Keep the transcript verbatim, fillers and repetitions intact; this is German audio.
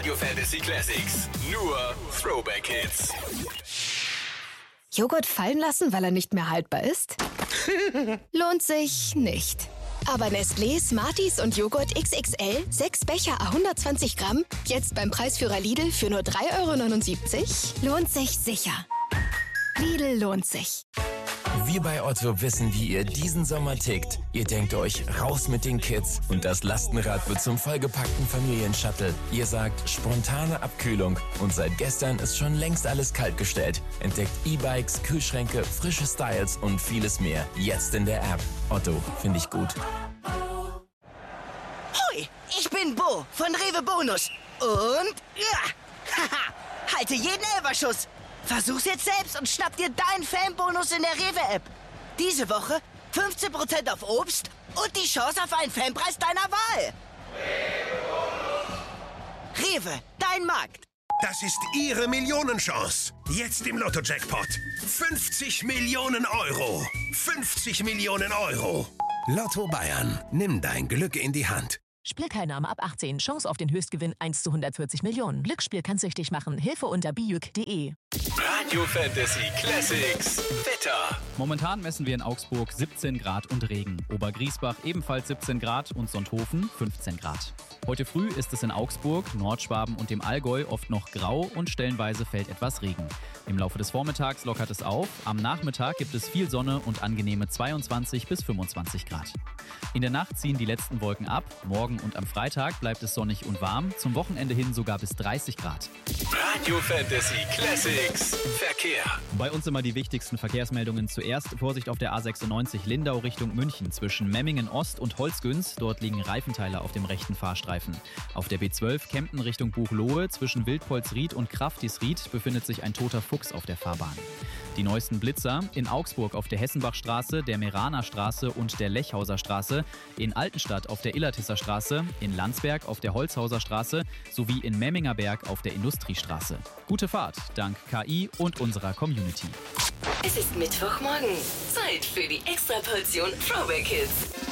Radio Fantasy Classics. Nur Throwback Hits. Joghurt fallen lassen, weil er nicht mehr haltbar ist? Lohnt sich nicht. Aber Nestlé, Smarties und Joghurt X X L, sechs Becher à hundertzwanzig Gramm, jetzt beim Preisführer Lidl für nur drei Euro neunundsiebzig, lohnt sich sicher. Lidl lohnt sich. Wir bei Otto wissen, wie ihr diesen Sommer tickt. Ihr denkt euch, raus mit den Kids und das Lastenrad wird zum vollgepackten Familienshuttle. Ihr sagt, spontane Abkühlung und seit gestern ist schon längst alles kaltgestellt. Entdeckt E-Bikes, Kühlschränke, frische Styles und vieles mehr. Jetzt in der App. Otto, finde ich gut. Hoi, ich bin Bo von Rewe Bonus. Und ja, haha, halte jeden Elferschuss. Versuch's jetzt selbst und schnapp dir deinen Fanbonus in der Rewe-App. Diese Woche fünfzehn Prozent auf Obst und die Chance auf einen Fanpreis deiner Wahl. Rewe, dein Markt. Das ist Ihre Millionenchance. Jetzt im Lotto-Jackpot. fünfzig Millionen Euro. fünfzig Millionen Euro. Lotto Bayern. Nimm dein Glück in die Hand. Spielteilnahme ab achtzehn. Chance auf den Höchstgewinn eins zu hundertvierzig Millionen. Glücksspiel kann süchtig machen. Hilfe unter bijuk punkt de. Radio Fantasy Classics. Wetter. Momentan messen wir in Augsburg siebzehn Grad und Regen. Obergriesbach ebenfalls siebzehn Grad und Sonthofen fünfzehn Grad. Heute früh ist es in Augsburg, Nordschwaben und dem Allgäu oft noch grau und stellenweise fällt etwas Regen. Im Laufe des Vormittags lockert es auf. Am Nachmittag gibt es viel Sonne und angenehme zweiundzwanzig bis fünfundzwanzig Grad. In der Nacht ziehen die letzten Wolken ab. Morgen und am Freitag bleibt es sonnig und warm. Zum Wochenende hin sogar bis dreißig Grad. Radio Fantasy Classics. Verkehr. Bei uns immer die wichtigsten Verkehrsmeldungen zuerst. Vorsicht auf der A sechsundneunzig Lindau Richtung München zwischen Memmingen Ost und Holzgüns. Dort liegen Reifenteile auf dem rechten Fahrstreifen. Auf der B zwölf Kempten Richtung Buchloe zwischen Wildpolsried und Kraftisried befindet sich ein toter Fuchs auf der Fahrbahn. Die neuesten Blitzer in Augsburg auf der Hessenbachstraße, der Meraner Straße und der Lechhauser Straße, in Altenstadt auf der Illertisser Straße, in Landsberg auf der Holzhauser Straße sowie in Memmingerberg auf der Industriestraße. Gute Fahrt, dank K I und unserer Community. Es ist Mittwochmorgen. Zeit für die Extraportion Throwback Hits.